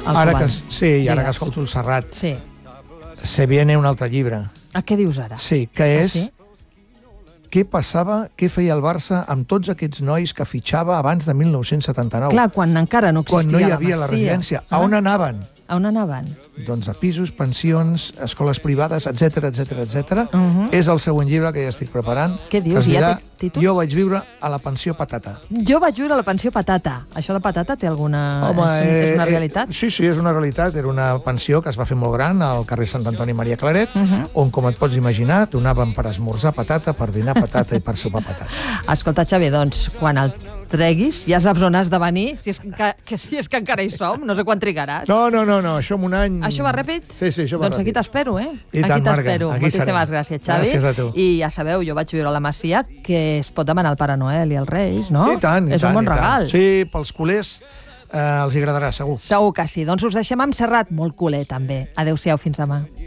Sí, i ara que escolto el Serrat, Sí. se viene un altre llibre. Què dius ara? Sí, que és... sí? Què passava, què feia el Barça amb tots aquests nois que fitxava abans de 1979? Clar, quan encara no existia quan no hi havia la residència. A on anaven? A on anaven? Doncs a pisos, pensions, escoles privades, etc etc. És el següent llibre que ja estic preparant. Què dius? Es dirà, Ja té títol? Jo vaig viure a la pensió Patata. Jo vaig viure a la pensió Patata. Això de patata té alguna... és una realitat? Sí, és una realitat. Era una pensió que es va fer molt gran al carrer Sant Antoni Maria Claret, on, com et pots imaginar, donaven per esmorzar patata, per dinar patata i per sopar patata. Escolta, Xavier, doncs, quan el treguis, ja saps on has de venir, si és que encara hi som, no sé quan trigaràs. No, això en un any... Això va ràpid? Sí, això va ràpid. Doncs aquí t'espero, I tant, Marga, aquí serem. Moltíssimes gràcies, Xavi. Gràcies a tu. I ja sabeu, jo vaig viure a la Masia, que es pot demanar al Pare Noel i als Reis, no? I tant, És un bon regal. Sí, pels culers els agradarà, segur. Segur que sí. Doncs us deixem amb Serrat, molt culer, també. Adéu-siau, fins demà.